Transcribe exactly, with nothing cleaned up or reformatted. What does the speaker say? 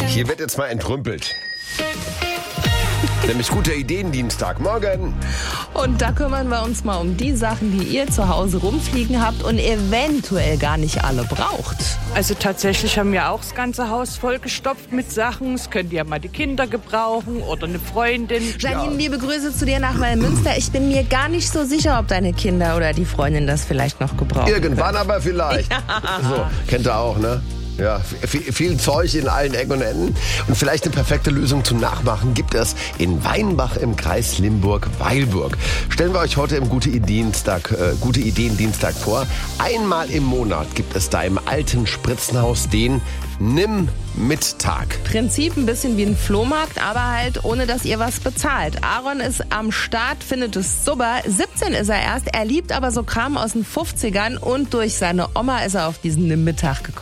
Hier wird jetzt mal entrümpelt. Nämlich guter Ideendienstag. Morgen. Und da kümmern wir uns mal um die Sachen, die ihr zu Hause rumfliegen habt und eventuell gar nicht alle braucht. Also tatsächlich haben wir auch das ganze Haus vollgestopft mit Sachen. Es könnt ihr mal die Kinder gebrauchen oder eine Freundin. Janine, liebe Grüße zu dir nach Wallmünster. Ich bin mir gar nicht so sicher, ob deine Kinder oder die Freundin das vielleicht noch gebrauchen. Irgendwann aber vielleicht. Ja. So, kennt ihr auch, ne? Ja, viel, viel Zeug in allen Ecken und Enden. Und vielleicht eine perfekte Lösung zum Nachmachen gibt es in Weinbach im Kreis Limburg-Weilburg. Stellen wir euch heute im Gute Ideen-Dienstag, äh, Gute Ideen-Dienstag vor. Einmal im Monat gibt es da im alten Spritzenhaus den Nimm-Mit-Tag. Prinzip ein bisschen wie ein Flohmarkt, aber halt ohne, dass ihr was bezahlt. Aaron ist am Start, findet es super. siebzehn ist er erst. Er liebt aber so Kram aus den fünfzigern und durch seine Oma ist er auf diesen Nimm-Mit-Tag gekommen.